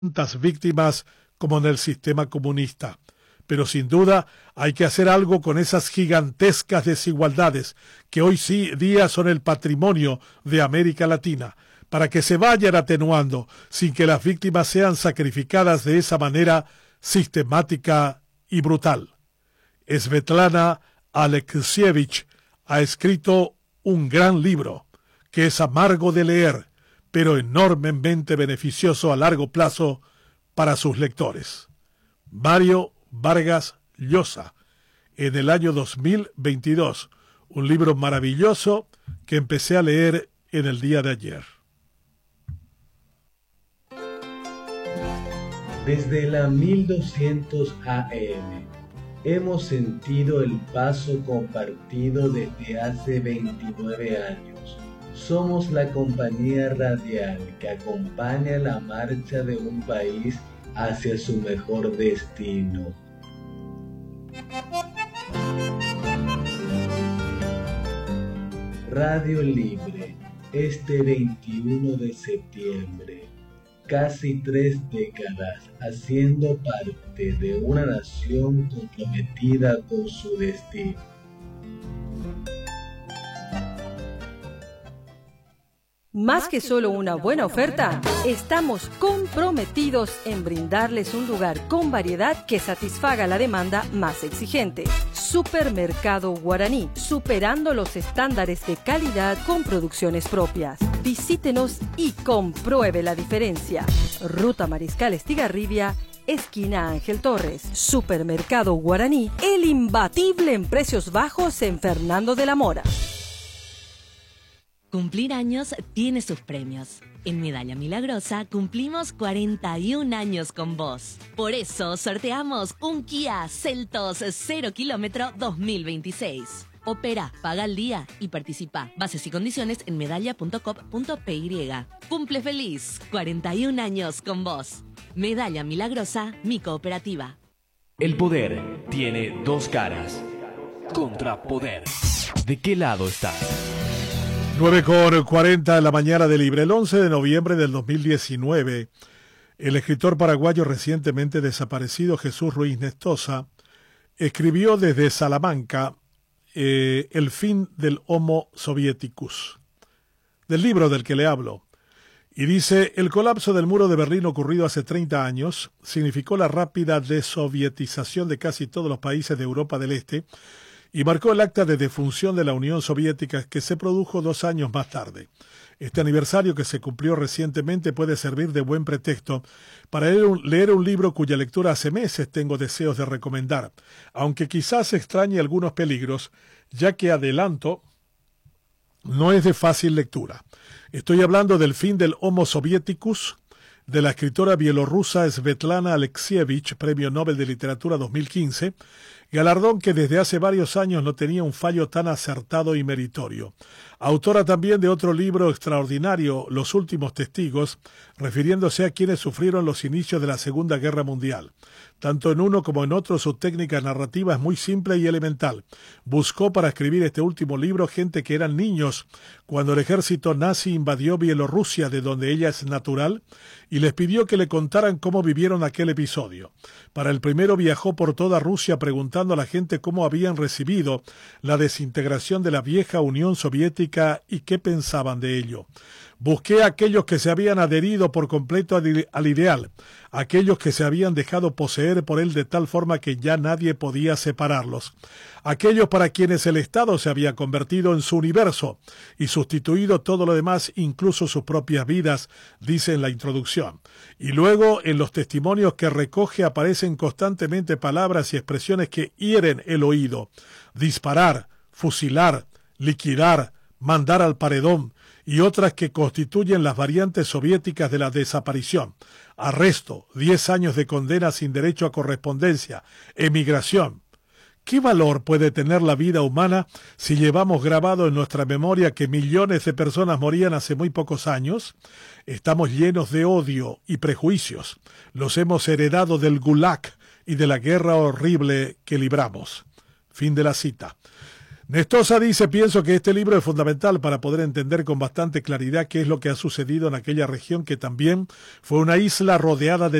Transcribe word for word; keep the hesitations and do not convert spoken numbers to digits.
tantas víctimas como en el sistema comunista. Pero sin duda hay que hacer algo con esas gigantescas desigualdades que hoy sí día son el patrimonio de América Latina, para que se vayan atenuando sin que las víctimas sean sacrificadas de esa manera sistemática y brutal. Svetlana Alexievich ha escrito un gran libro que es amargo de leer, pero enormemente beneficioso a largo plazo para sus lectores. Mario Vargas Llosa, en el año dos mil veintidós, un libro maravilloso que empecé a leer en el día de ayer. Desde la mil doscientos A M hemos sentido el paso compartido desde hace veintinueve años. Somos la compañía radial que acompaña la marcha de un país hacia su mejor destino. Radio Libre, este veintiuno de septiembre. Casi tres décadas haciendo parte de una nación comprometida con su destino. Más que solo una buena oferta, estamos comprometidos en brindarles un lugar con variedad que satisfaga la demanda más exigente. Supermercado Guaraní, superando los estándares de calidad con producciones propias. Visítenos y compruebe la diferencia. Ruta Mariscal Estigarribia, esquina Ángel Torres. Supermercado Guaraní, el imbatible en precios bajos en Fernando de la Mora. Cumplir años tiene sus premios. En Medalla Milagrosa cumplimos cuarenta y un años con vos. Por eso sorteamos un Kia Seltos cero kilómetro dos mil veintiséis. Opera, paga al día y participa. Bases y condiciones en medalla punto com punto p y. Cumple feliz, cuarenta y un años con vos. Medalla Milagrosa, mi cooperativa. El poder tiene dos caras. Contrapoder. ¿De qué lado estás? nueve con cuarenta de la mañana de Libre. El once de noviembre del dos mil diecinueve, el escritor paraguayo recientemente desaparecido Jesús Ruiz Nestosa escribió desde Salamanca eh, El fin del Homo Sovieticus, del libro del que le hablo. Y dice: el colapso del muro de Berlín ocurrido hace treinta años significó la rápida desovietización de casi todos los países de Europa del Este y marcó el acta de defunción de la Unión Soviética que se produjo dos años más tarde. Este aniversario que se cumplió recientemente puede servir de buen pretexto para leer un, leer un libro cuya lectura hace meses tengo deseos de recomendar, aunque quizás extrañe algunos peligros, ya que adelanto, no es de fácil lectura. Estoy hablando del fin del Homo Sovieticus, de la escritora bielorrusa Svetlana Alexievich, Premio Nobel de Literatura dos mil quince, galardón que desde hace varios años no tenía un fallo tan acertado y meritorio. Autora también de otro libro extraordinario, Los últimos testigos, refiriéndose a quienes sufrieron los inicios de la Segunda Guerra Mundial. Tanto en uno como en otro su técnica narrativa es muy simple y elemental. Buscó para escribir este último libro gente que eran niños cuando el ejército nazi invadió Bielorrusia, de donde ella es natural, y les pidió que le contaran cómo vivieron aquel episodio. Para el primero viajó por toda Rusia preguntando a la gente cómo habían recibido la desintegración de la vieja Unión Soviética y qué pensaban de ello. Busqué a aquellos que se habían adherido por completo al ideal, aquellos que se habían dejado poseer por él de tal forma que ya nadie podía separarlos, aquellos para quienes el Estado se había convertido en su universo y sustituido todo lo demás, incluso sus propias vidas, dice en la introducción. Y luego en los testimonios que recoge aparecen constantemente palabras y expresiones que hieren el oído: disparar, fusilar, liquidar, mandar al paredón, y otras que constituyen las variantes soviéticas de la desaparición: arresto, diez años de condena sin derecho a correspondencia, emigración. ¿Qué valor puede tener la vida humana si llevamos grabado en nuestra memoria que millones de personas morían hace muy pocos años? Estamos llenos de odio y prejuicios. Los hemos heredado del Gulag y de la guerra horrible que libramos. Fin de la cita. Nestosa dice, pienso que este libro es fundamental para poder entender con bastante claridad qué es lo que ha sucedido en aquella región que también fue una isla rodeada de